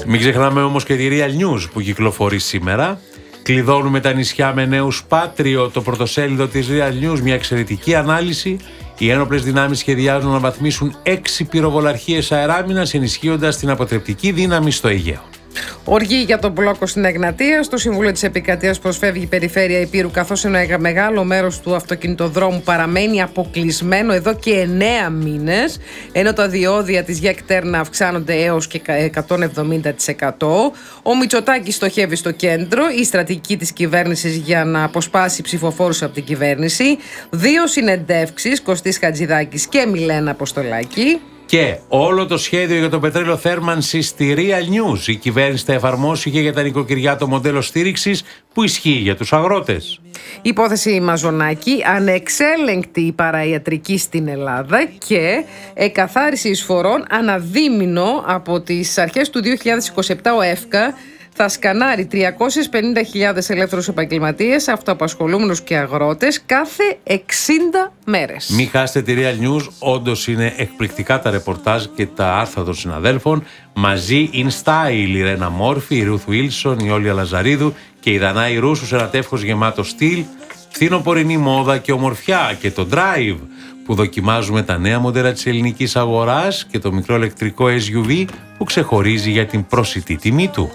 Μην ξεχνάμε όμως και τη Real News που κυκλοφορεί σήμερα. Κλειδώνουμε τα νησιά με νέους Πάτριο, το πρωτοσέλιδο της Real News, μια εξαιρετική ανάλυση. Οι ένοπλες δυνάμεις σχεδιάζουν να βαθμίσουν 6 πυροβολαρχίες αεράμινας, ενισχύοντας την αποτρεπτική δύναμη στο Αιγαίο. Οργή για τον μπλόκο στην Εγνατία. Στο Συμβούλιο της Επικρατείας προσφεύγει η περιφέρεια Ηπείρου, καθώς ένα μεγάλο μέρος του αυτοκινητοδρόμου παραμένει αποκλεισμένο εδώ και 9 μήνες, ενώ τα διόδια της ΓΕΚ Τέρνα αυξάνονται έως και 170%. Ο Μητσοτάκης στοχεύει στο κέντρο. Η στρατηγική της κυβέρνησης για να αποσπάσει ψηφοφόρους από την κυβέρνηση. 2 συνεντεύξεις, Κωστής Χατζηδάκης και Μιλένα Αποστολάκη. Και όλο το σχέδιο για το πετρέλαιο θέρμανσης στη Real News. Η κυβέρνηση θα εφαρμόσει και για τα νοικοκυριά το μοντέλο στήριξης που ισχύει για τους αγρότες. Υπόθεση Μαζονάκη, ανεξέλεγκτη η παραϊατρική στην Ελλάδα και εκαθάριση εισφορών αναδίμηνο. Από τις αρχές του 2027 ο ΕΦΚΑ θα σκανάρει 350.000 ελεύθερους επαγγελματίες, αυτοαπασχολούμενους και αγρότες κάθε 60 μέρες. Μην χάσετε τη Real News, όντως είναι εκπληκτικά τα ρεπορτάζ και τα άρθρα των συναδέλφων. Μαζί in style, η Ρένα Μόρφη, η Ρουθ Βίλσον, η Όλια Λαζαρίδου και η Δανάη Ρούσου σε ένα τεύχος γεμάτο στυλ, φθινοπορεινή μόδα και ομορφιά, και το Drive που δοκιμάζουμε τα νέα μοντέλα της ελληνικής αγοράς και το μικρό ηλεκτρικό SUV που ξεχωρίζει για την προσιτή τιμή του.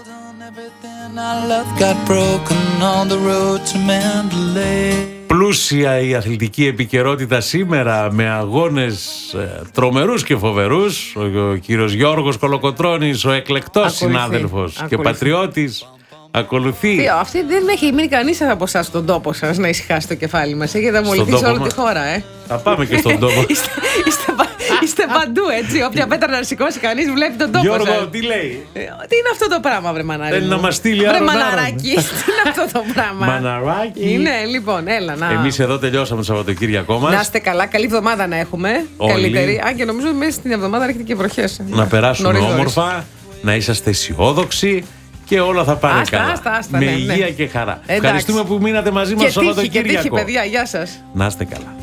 Πλούσια η αθλητική επικαιρότητα σήμερα με αγώνες τρομερούς και φοβερούς. Ο κύριος Γιώργος Κολοκοτρώνης, ο εκλεκτός συνάδελφος και πατριώτης, ακολουθεί. Αυτή δεν έχει μείνει κανείς από εσάς στον τόπο σας να ησυχάσει το κεφάλι μας. Έχετε αμολυθεί σε όλη τη χώρα. Θα πάμε και στον τόπο. Είστε παντού, έτσι. Όποια πέτρα να σηκώσει κανείς βλέπει τον τόπο. Γιώργο, τι λέει? Τι είναι αυτό το πράγμα, βρε μαναράκι? Θέλει να μας στείλει άλλο. Βρε μαναράκι, τι είναι αυτό το πράγμα? Μαναράκι. Είναι, λοιπόν, έλα να. Εμείς εδώ τελειώσαμε το Σαββατοκύριακό μας. Να είστε καλά, καλή εβδομάδα να έχουμε. Όλοι. Καλύτερη. Αν και νομίζω μέσα στην εβδομάδα έρχεται και βροχές. Να περάσουμε όμορφα, να είσαστε αισιόδοξοι. Και όλα θα πάνε καλά. Με υγεία και χαρά. Ευχαριστούμε που μείνατε μαζί μας το Σαββατοκύριακο. Και τύχη, παιδιά. Γεια σας. Να είστε καλά.